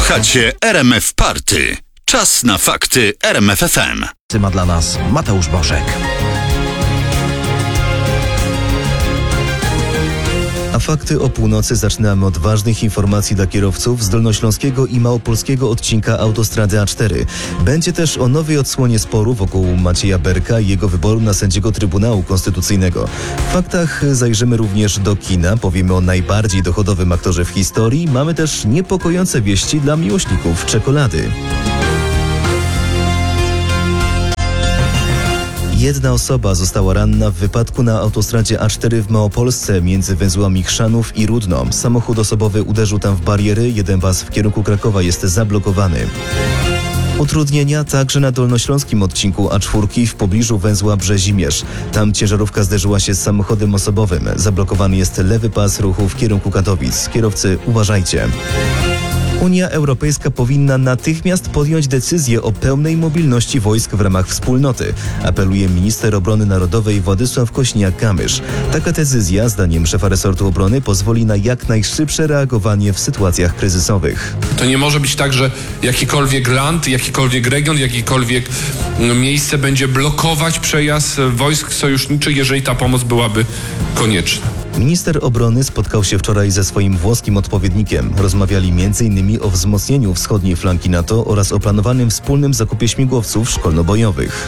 Słuchacie RMF Party. Czas na fakty RMF FM. Ma dla nas Mateusz Bożek. A fakty o północy zaczynamy od ważnych informacji dla kierowców z dolnośląskiego i małopolskiego odcinka autostrady A4. Będzie też o nowej odsłonie sporu wokół Macieja Berka i jego wyboru na sędziego Trybunału Konstytucyjnego. W faktach zajrzymy również do kina, powiemy o najbardziej dochodowym aktorze w historii. Mamy też niepokojące wieści dla miłośników czekolady. Jedna osoba została ranna w wypadku na autostradzie A4 w Małopolsce między węzłami Chrzanów i Rudno. Samochód osobowy uderzył tam w bariery, jeden pas w kierunku Krakowa jest zablokowany. Utrudnienia także na dolnośląskim odcinku A4 w pobliżu węzła Brzezimierz. Tam ciężarówka zderzyła się z samochodem osobowym. Zablokowany jest lewy pas ruchu w kierunku Katowic. Kierowcy, uważajcie. Unia Europejska powinna natychmiast podjąć decyzję o pełnej mobilności wojsk w ramach wspólnoty, apeluje minister obrony narodowej Władysław Kośniak-Kamysz. Taka decyzja, zdaniem szefa resortu obrony, pozwoli na jak najszybsze reagowanie w sytuacjach kryzysowych. To nie może być tak, że jakikolwiek land, jakikolwiek region, jakiekolwiek miejsce będzie blokować przejazd wojsk sojuszniczych, jeżeli ta pomoc byłaby konieczna. Minister obrony spotkał się wczoraj ze swoim włoskim odpowiednikiem. Rozmawiali m.in. o wzmocnieniu wschodniej flanki NATO oraz o planowanym wspólnym zakupie śmigłowców szkolno-bojowych.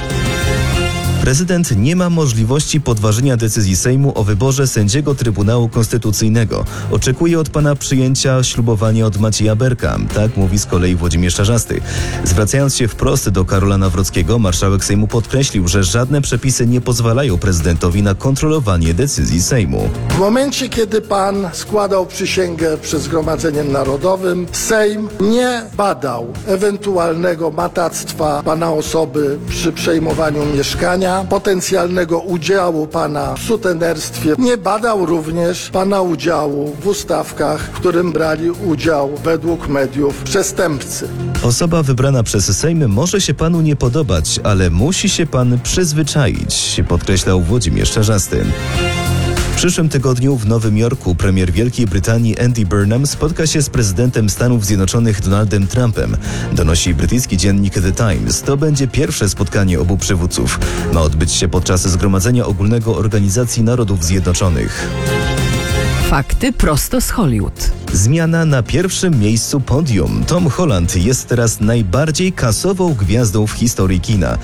Prezydent nie ma możliwości podważenia decyzji Sejmu o wyborze sędziego Trybunału Konstytucyjnego. Oczekuje od pana przyjęcia ślubowania od Macieja Berka. Tak mówi z kolei Włodzimierz Czarzasty. Zwracając się wprost do Karola Nawrockiego, marszałek Sejmu podkreślił, że żadne przepisy nie pozwalają prezydentowi na kontrolowanie decyzji Sejmu. W momencie, kiedy pan składał przysięgę przed Zgromadzeniem Narodowym, Sejm nie badał ewentualnego matactwa pana osoby przy przejmowaniu mieszkania, potencjalnego udziału pana w sutenerstwie. Nie badał również pana udziału w ustawkach, w którym brali udział według mediów przestępcy. Osoba wybrana przez Sejm może się panu nie podobać, ale musi się pan przyzwyczaić, podkreślał Włodzimierz Czarzasty. W przyszłym tygodniu w Nowym Jorku premier Wielkiej Brytanii Andy Burnham spotka się z prezydentem Stanów Zjednoczonych Donaldem Trumpem. Donosi brytyjski dziennik The Times. To będzie pierwsze spotkanie obu przywódców. Ma odbyć się podczas Zgromadzenia Ogólnego Organizacji Narodów Zjednoczonych. Fakty prosto z Hollywood. Zmiana na pierwszym miejscu podium. Tom Holland jest teraz najbardziej kasową gwiazdą w historii kina.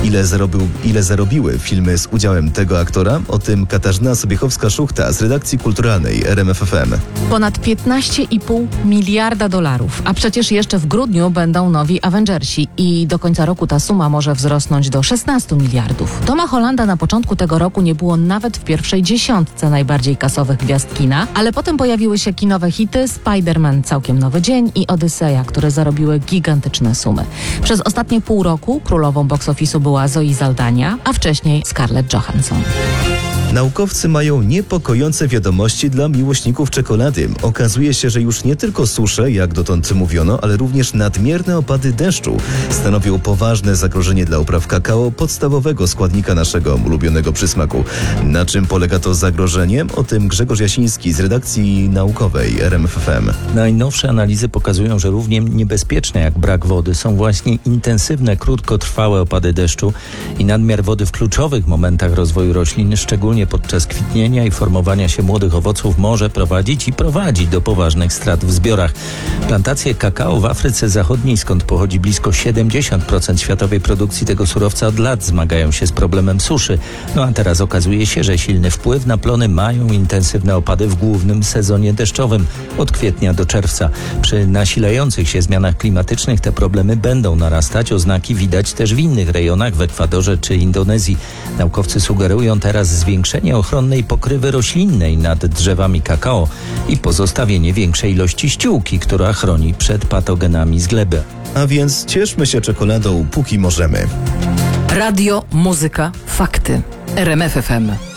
Ile zarobiły filmy z udziałem tego aktora? O tym Katarzyna Sobiechowska-Szuchta z redakcji kulturalnej RMF FM. Ponad 15,5 miliarda dolarów. A przecież jeszcze w grudniu będą nowi Avengersi i do końca roku ta suma może wzrosnąć do 16 miliardów. Toma Hollanda na początku tego roku nie było nawet w pierwszej dziesiątce najbardziej kasowych gwiazd kina, ale potem pojawiły się kinowe hity Spider-Man Całkiem Nowy Dzień i Odyseja, które zarobiły gigantyczne sumy. Przez ostatnie pół roku królową box office'u była Zoe Saldana, a wcześniej Scarlett Johansson. Naukowcy mają niepokojące wiadomości dla miłośników czekolady. Okazuje się, że już nie tylko susze, jak dotąd mówiono, ale również nadmierne opady deszczu stanowią poważne zagrożenie dla upraw kakao, podstawowego składnika naszego ulubionego przysmaku. Na czym polega to zagrożenie? O tym Grzegorz Jasiński z redakcji naukowej RMF FM. Najnowsze analizy pokazują, że równie niebezpieczne jak brak wody są właśnie intensywne, krótkotrwałe opady deszczu i nadmiar wody w kluczowych momentach rozwoju roślin, szczególnie podczas kwitnienia i formowania się młodych owoców, może prowadzić i prowadzi do poważnych strat w zbiorach. Plantacje kakao w Afryce Zachodniej, skąd pochodzi blisko 70% światowej produkcji tego surowca, od lat zmagają się z problemem suszy. No a teraz okazuje się, że silny wpływ na plony mają intensywne opady w głównym sezonie deszczowym od kwietnia do czerwca. Przy nasilających się zmianach klimatycznych te problemy będą narastać. Oznaki widać też w innych rejonach, w Ekwadorze czy Indonezji. Naukowcy sugerują teraz zwiększenie ochronnej pokrywy roślinnej nad drzewami kakao i pozostawienie większej ilości ściółki, która chroni przed patogenami z gleby. A więc cieszmy się czekoladą, póki możemy. Radio, muzyka, fakty. RMF FM.